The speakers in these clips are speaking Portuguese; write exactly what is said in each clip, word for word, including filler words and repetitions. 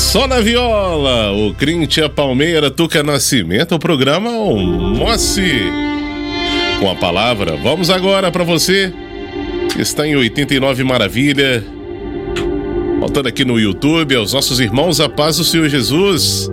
Só na viola, o Crintia Palmeira, Tuca Nascimento, o programa Almoce com a palavra. Vamos agora para você que está em oitenta e nove Maravilha, voltando aqui no YouTube, aos nossos irmãos, a paz do Senhor Jesus.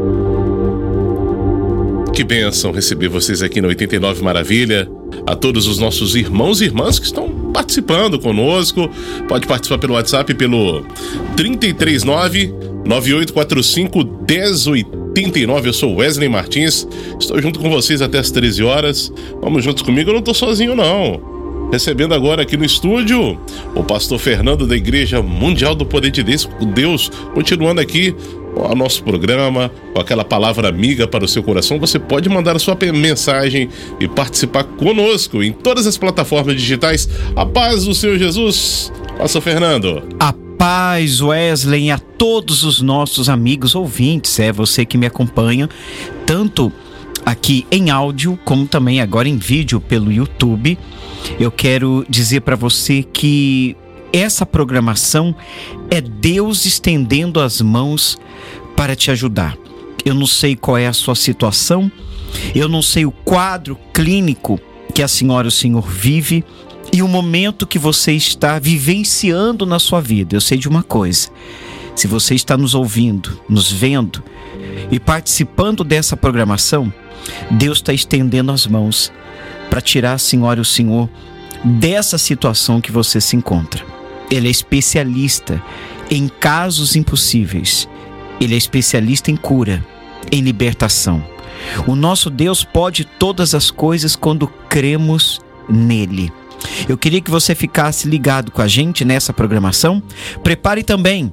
Que bênção receber vocês aqui no oitenta e nove Maravilha. A todos os nossos irmãos e irmãs que estão participando conosco. Pode participar pelo WhatsApp pelo trinta e três nove, nove oito quatro cinco, um zero oito nove. Eu sou Wesley Martins. Estou junto com vocês até as treze horas. Vamos juntos comigo, eu não estou sozinho não. Recebendo agora aqui no estúdio o pastor Fernando da Igreja Mundial do Poder de Deus, continuando aqui o nosso programa, com aquela palavra amiga para o seu coração. Você pode mandar a sua mensagem e participar conosco em todas as plataformas digitais. A paz do Senhor Jesus, pastor Fernando. A paz, Wesley, a todos os nossos amigos ouvintes, é você que me acompanha, tanto aqui em áudio, como também agora em vídeo pelo YouTube. Eu quero dizer para você que essa programação é Deus estendendo as mãos para te ajudar. Eu não sei qual é a sua situação, eu não sei o quadro clínico que a senhora e o senhor vive e o momento que você está vivenciando na sua vida. Eu sei de uma coisa: se você está nos ouvindo, nos vendo e participando dessa programação, Deus está estendendo as mãos para tirar a senhora e o senhor dessa situação que você se encontra. Ele é especialista em casos impossíveis. Ele é especialista em cura, em libertação. O nosso Deus pode todas as coisas quando cremos nele. Eu queria que você ficasse ligado com a gente nessa programação. Prepare também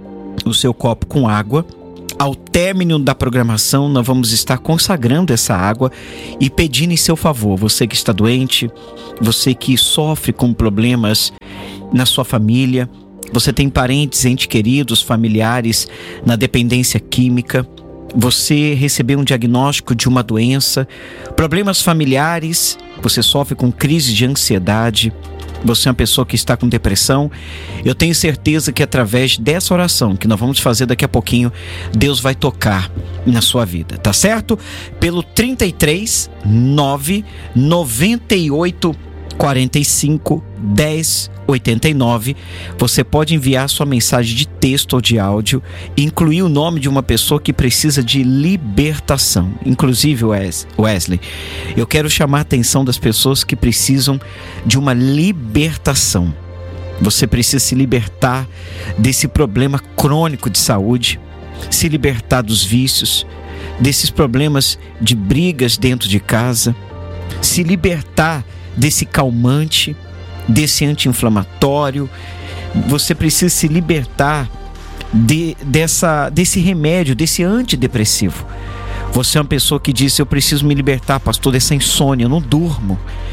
o seu copo com água. Ao término da programação, nós vamos estar consagrando essa água e pedindo em seu favor. Você que está doente, você que sofre com problemas na sua família, você tem parentes, entes queridos, familiares na dependência química, você recebeu um diagnóstico de uma doença, problemas familiares, você sofre com crise de ansiedade, você é uma pessoa que está com depressão. Eu tenho certeza que através dessa oração que nós vamos fazer daqui a pouquinho, Deus vai tocar na sua vida, tá certo? Pelo trinta e três, nove, noventa e oito, quarenta e cinco, dez, oitenta e nove, você pode enviar sua mensagem de texto ou de áudio, incluir o nome de uma pessoa que precisa de libertação. Inclusive, Wesley, eu quero chamar a atenção das pessoas que precisam de uma libertação. Você precisa se libertar desse problema crônico de saúde, se libertar dos vícios, desses problemas de brigas dentro de casa, se libertar desse calmante, desse anti-inflamatório. Você precisa se libertar de, dessa, desse remédio, desse antidepressivo. Você é uma pessoa que diz: eu preciso me libertar, pastor, dessa insônia, eu não durmo,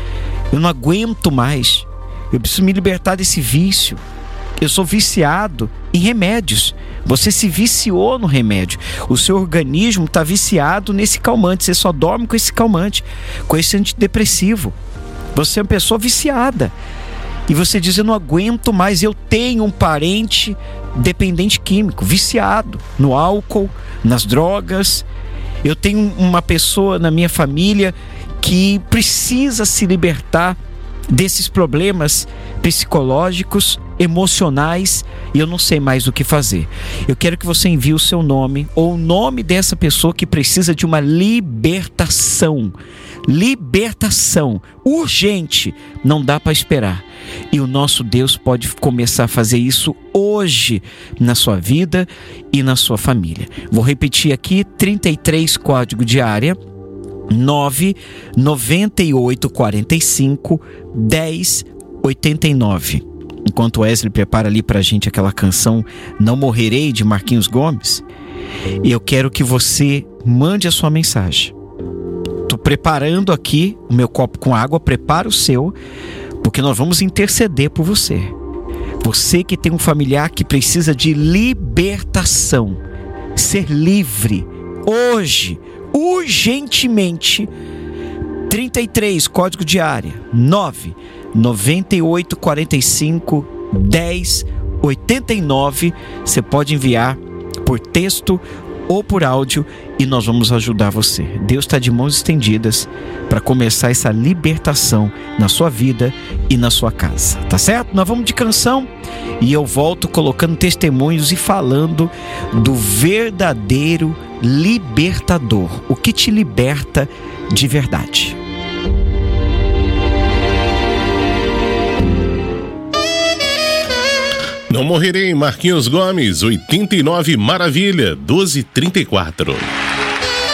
eu não aguento mais, eu preciso me libertar desse vício, eu sou viciado em remédios. Você se viciou no remédio, o seu organismo está viciado nesse calmante, você só dorme com esse calmante, com esse antidepressivo. Você é uma pessoa viciada e você diz: eu não aguento mais. Eu tenho um parente dependente químico, viciado no álcool, nas drogas. Eu tenho uma pessoa na minha família que precisa se libertar desses problemas psicológicos, emocionais, e eu não sei mais o que fazer. Eu quero que você envie o seu nome ou o nome dessa pessoa que precisa de uma libertação. Libertação urgente, não dá para esperar. E o nosso Deus pode começar a fazer isso hoje na sua vida e na sua família. Vou repetir aqui: trinta e três, código de área nove, noventa e oito, quarenta e cinco, dez, oitenta e nove. Enquanto Wesley prepara ali pra gente aquela canção Não Morrerei, de Marquinhos Gomes, eu quero que você mande a sua mensagem. Estou preparando aqui o meu copo com água, prepara o seu, porque nós vamos interceder por você. Você que tem um familiar que precisa de libertação, ser livre, hoje, urgentemente. Trinta e três, código de área nove, noventa e oito, quarenta e cinco, dez, oitenta e nove. Você pode enviar por texto ou por áudio, e nós vamos ajudar você. Deus está de mãos estendidas para começar essa libertação na sua vida e na sua casa, tá certo? Nós vamos de canção e eu volto colocando testemunhos e falando do verdadeiro libertador, o que te liberta de verdade. Não morrerei, Marquinhos Gomes, oitenta e nove Maravilha, doze e trinta e quatro.